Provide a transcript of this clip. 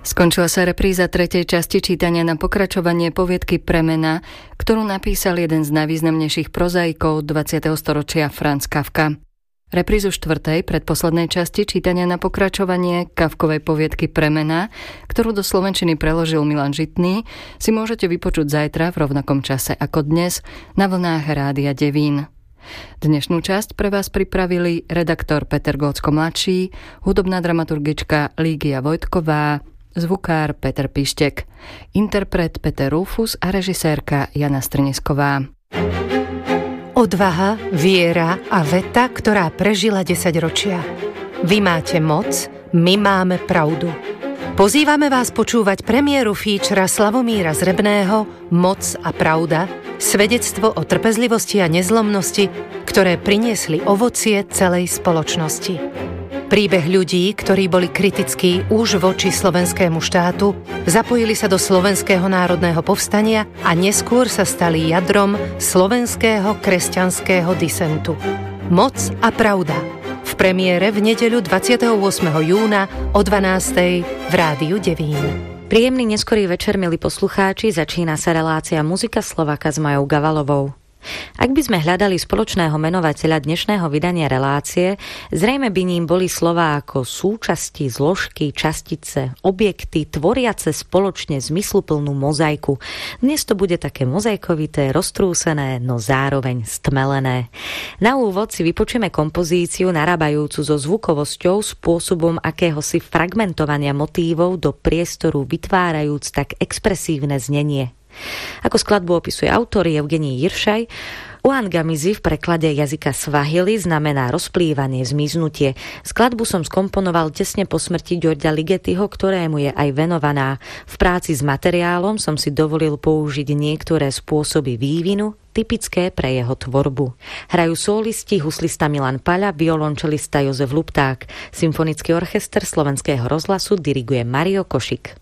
Skončila sa repríza tretej časti čítania na pokračovanie poviedky Premena, ktorú napísal jeden z najvýznamnejších prozaikov 20. storočia Franz Kafka. Reprízu štvrtej, predposlednej časti čítania na pokračovanie Kafkovej poviedky Premena, ktorú do slovenčiny preložil Milan Žitný, si môžete vypočuť zajtra v rovnakom čase ako dnes na vlnách Rádia Devín. Dnešnú časť pre vás pripravili redaktor Peter Gócko-mladší, hudobná dramaturgička Lígia Vojtková, zvukár Peter Pištek, interpret Peter Rufus a režisérka Jana Strnisková. Odvaha, viera a veta, ktorá prežila 10 ročia. Vy máte moc, my máme pravdu. Pozývame vás počúvať premiéru featura Slavomíra Zrebného Moc a pravda, svedectvo o trpezlivosti a nezlomnosti, ktoré priniesli ovocie celej spoločnosti. Príbeh ľudí, ktorí boli kritickí už voči slovenskému štátu, zapojili sa do slovenského národného povstania a neskôr sa stali jadrom slovenského kresťanského disentu. Moc a pravda. V premiére v nedeľu 28. júna o 12:00 v Rádiu Devín. Príjemný neskorý večer, milí poslucháči, začína sa relácia Muzika Slováka s Majou Gavalovou. Ak by sme hľadali spoločného menovateľa dnešného vydania relácie, zrejme by ním boli slová ako súčasti, zložky, častice, objekty, tvoriace spoločne zmysluplnú mozaiku. Dnes to bude také mozaikové, roztrúsené, no zároveň stmelené. Na úvod si vypočujeme kompozíciu narábajúcu so zvukovosťou spôsobom akéhosi fragmentovania motívov do priestoru, vytvárajúc tak expresívne znenie. Ako skladbu opisuje autor Evgenij Jiršaj, Uangamizi v preklade jazyka Swahili znamená rozplývanie, zmiznutie. Skladbu som skomponoval tesne po smrti Ďorďa Ligetyho, ktorému je aj venovaná. V práci s materiálom som si dovolil použiť niektoré spôsoby vývinu, typické pre jeho tvorbu. Hrajú solisti, huslista Milan Paľa, violončelista Jozef Lupták. Symfonický orchester Slovenského rozhlasu diriguje Mario Košik.